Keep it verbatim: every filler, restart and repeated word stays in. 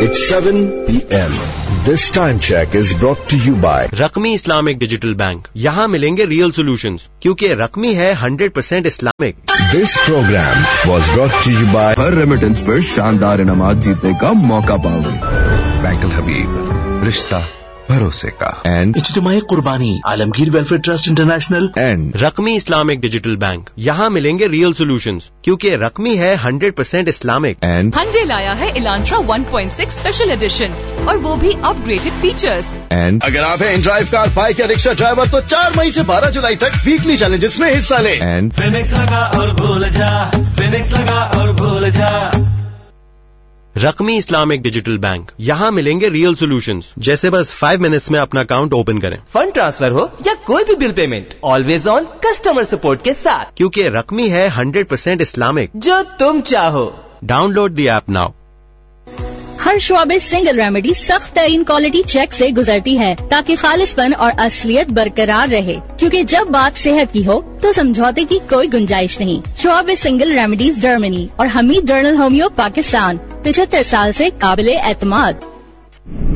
It's seven p.m. This time check is brought to you by رقمی Islamic digital bank. یہاں ملیں گے real solutions کیونکہ رقمی ہے hundred percent Islamic. This program was brought to you by Hare remittance پر شاندار انعامات جیتنے کا موقع پاؤ. بینک الحبیب، رشتہ بھروسے کا. and اجتماعی قربانی عالمگیر welfare trust international. and رقمی Islamic digital bank. یہاں ملیں گے ریئل سولوشنز کیونکہ رقمی ہے hundred percent Islamic. and Hyundai لایا ہے الانٹرا one point six special edition اور وہ بھی اپ گریڈڈ فیچرز. and اگر آپ ہیں ڈرائیو کار، بائک یا رکشا ڈرائیور تو چار مئی سے بارہ جولائی تک ویکلی چیلنجز میں حصہ لیں. and فینکس لگا اور بھول جا، فینکس لگا اور بھول جا. رقمی اسلامک ڈیجیٹل بینک. یہاں ملیں گے ریئل سولوشنز جیسے بس فائیو منٹس میں اپنا اکاؤنٹ اوپن کریں فنڈ ٹرانسفر ہو یا کوئی بھی bill payment, always on customer support کے ساتھ، کیونکہ رقمی ہے ہنڈریڈ پرسینٹ اسلامک. جو تم چاہو. Down load the app now. ہر شعبے سنگل ریمیڈی سخت ترین کوالٹی چیک سے گزرتی ہے تاکہ خالص پن اور اصلیت برقرار رہے، کیونکہ جب بات صحت کی ہو تو سمجھوتے کی کوئی گنجائش نہیں. شعبے سنگل ریمیڈیز جرمنی اور حمید جرنل ہومیو پاکستان، پچہتر سال سے قابل اعتماد.